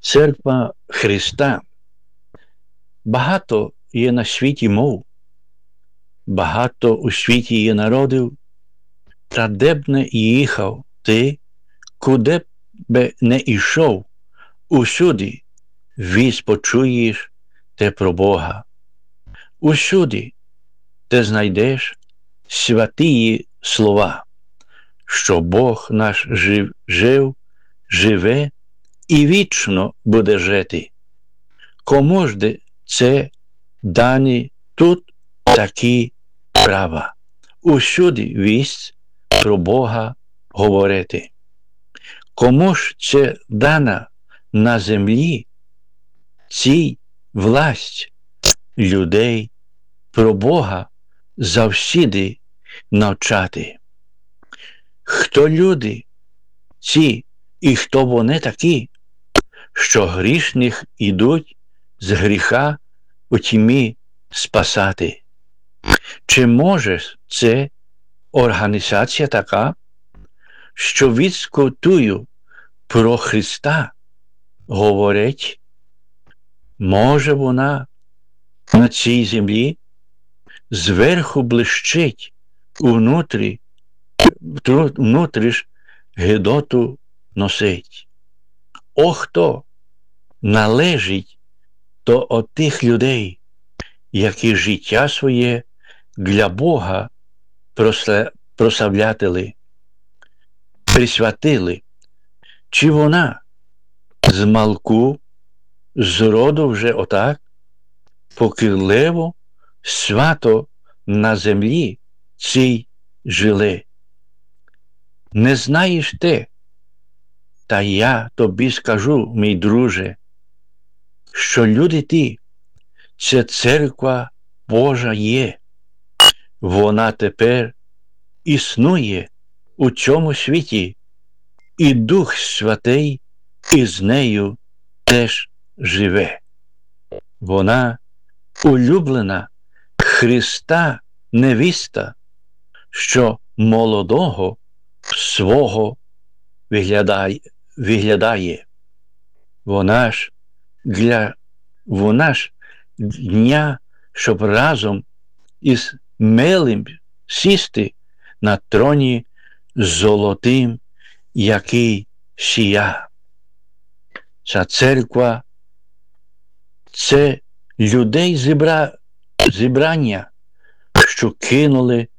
Церква Христа. Багато є на світі мов, багато у світі є народів, та де б не їхав ти, куди б би не йшов, усюди вість почуєш те про Бога. Усюди ти знайдеш святії слова, що Бог наш жив, живе і вічно буде жити. Кому ж це дані тут такі права? Усюди вість про Бога говорити. Кому ж це дана на землі цій власть людей про Бога завсіди навчати? Хто люди ці і хто вони такі, що грішних ідуть з гріха у тьмі спасати? Чи може це організація така, що відскотую про Христа говорить? Може вона на цій землі зверху блищить, внутрі ж гидоту носить? О, хто належить до отих людей, які життя своє для Бога прославлятили, присвятили? Чи вона змалку, зроду вже отак, покірливо, свято на землі цій жили? Не знаєш те, та я тобі скажу, мій друже, що люди ті, це церква Божа є. Вона тепер існує у цьому світі, і Дух Святий із нею теж живе. Вона улюблена Христа невіста, що молодого свого виглядає. Вона ж дня, щоб разом із милим сісти на троні золотим, який сія. Ця церква – це людей зібрання, що кинули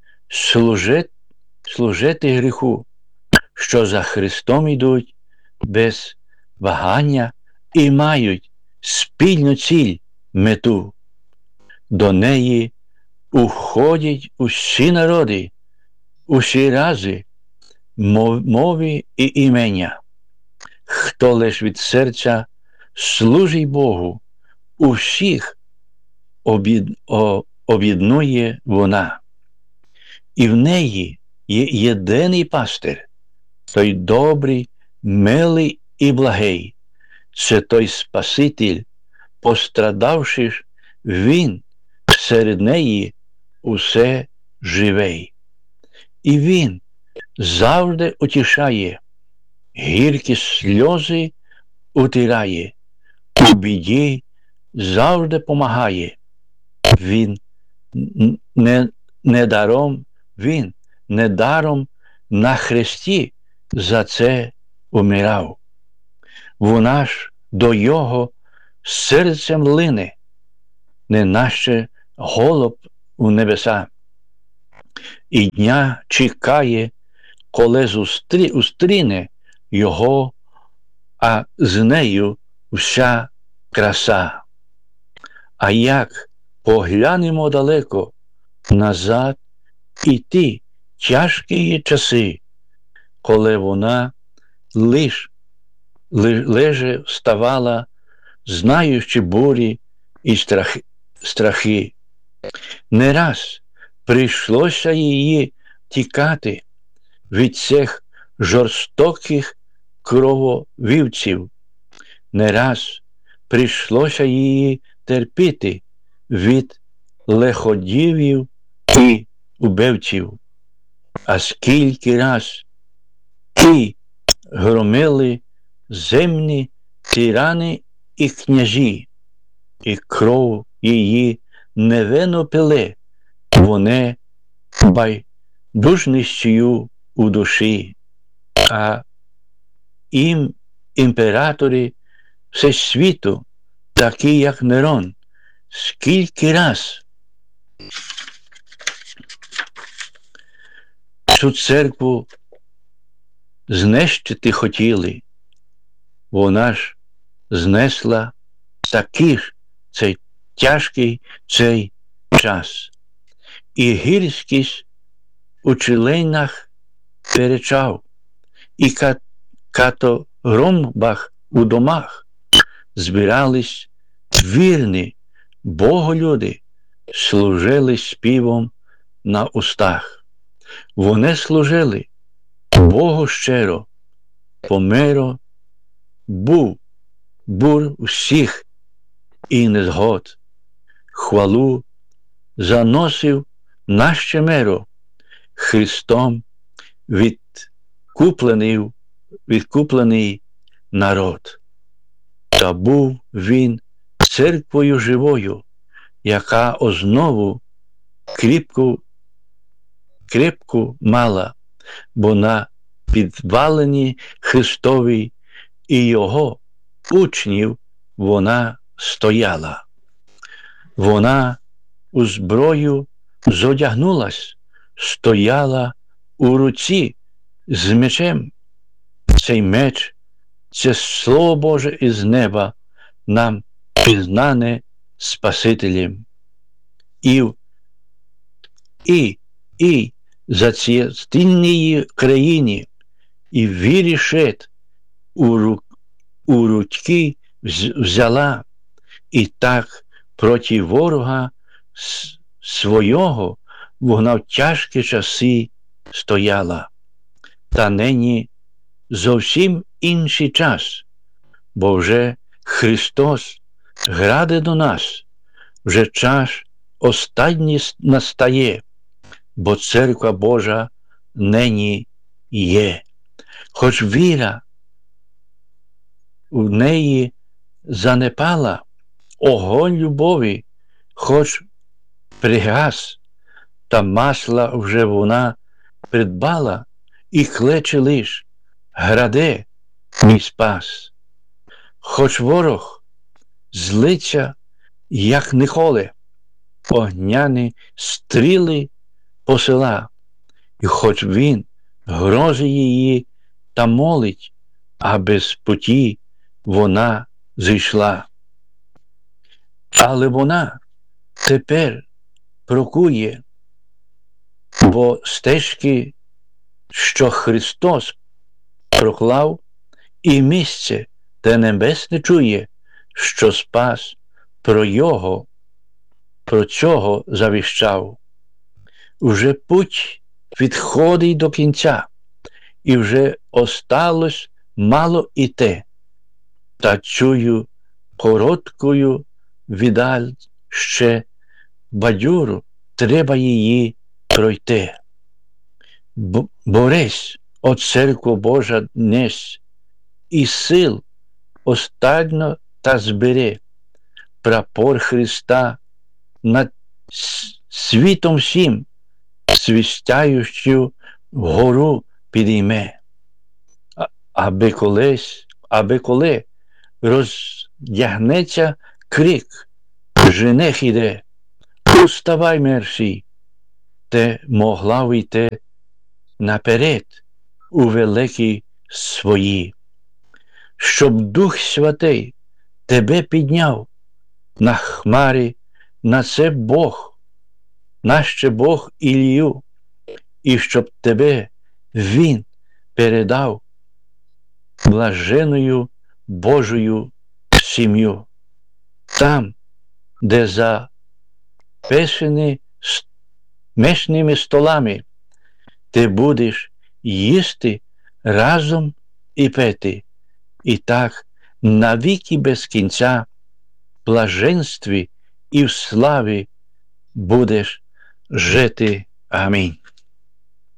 служити гріху, що за Христом ідуть без вагання і мають спільну ціль, мету. До неї уходять усі народи, усі рази, мови і імення. Хто лиш від серця служить Богу, усіх об'єднує вона. І в неї є єдиний пастир, той добрий, милий і благий. Це той Спаситель, пострадавши ж, він серед неї усе живий. І він завжди утішає, гіркі сльози утирає, у біді завжди помагає. Він недаром на хресті за це умирав. Вона ж до його серцем лине, неначе голуб у небеса. І дня чекає, коли зустріне його, а з нею вся краса. А як поглянемо далеко назад, і ті тяжкі часи, коли вона лише вставала, знаючи бурі і страхи. Не раз прийшлося її тікати від цих жорстоких крововівців. Не раз прийшлося її терпіти від лиходіїв і убивців. А скільки раз ті громили земні тирани і княжі, і кров її невинно пили, вони байдужністю у душі, а імператори всесвіту, такі як Нерон, скільки раз цю церкву знищити хотіли, вона ж знесла такий ж тяжкий цей час. І гірськість у членах перечав, і катогромбах у домах збирались вірні Боголюди, служили співом на устах. Вони служили Богу щиро, помиро бур всіх і незгод. Хвалу заносив наше миро, Христом відкуплений народ. Та був він церквою живою, яка основу кріпку мала, бо на підвалині Христовій і його учнів вона стояла. Вона у зброю зодягнулась, стояла у руці з мечем. Цей меч – це Слово Боже із неба, нам пізнане Спасителем. І за ці стільній країні і вирішить у руки взяла, і так проти ворога свого вона в тяжкі часи стояла. Та нині зовсім інший час, бо вже Христос граде до нас, вже час останній настає, бо Церква Божа нині є. Хоч віра в неї занепала, огонь любові хоч пригас, та масла вже вона придбала, і кличе лиш: граде, мій спас. Хоч ворог злиться, як ніколи, огняні стріли посила, і хоч він грози її та молить, аби з путі вона зійшла. Але вона тепер крокує, бо стежки, що Христос проклав, і місце, де небесне чує, що спас про цього завіщав. Уже путь відходить до кінця, і вже осталось мало іти, та чую короткою віддаль ще бадьору, треба її пройти. Борись, о Церкво Божа, днес, і сил останньо та збери, прапор Христа над світом всім, свистяючи вгору підійме. Аби коли роздягнеться крик: жених іде, уставай мерщій, те могла вийти наперед у великій свої, щоб Дух Святий тебе підняв на хмарі, на це Бог, наще Бог Ілію, і щоб тебе Він передав блаженою Божою сім'ю. Там, де за мишними столами ти будеш їсти разом і пити, і так навіки без кінця в блаженстві і в славі будеш жити. Амінь.